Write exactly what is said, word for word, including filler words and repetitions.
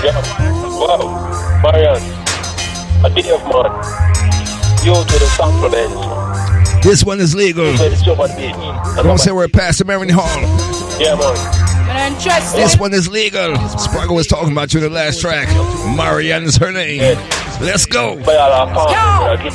Yeah. Wow. Marian. A day of man. You to the supplements. This one is legal. Don't say we're past Marion Hall. Yeah, man. This one is legal. Sprague was talking about you in the last track. Marianne's her name. Let's go. Let's go.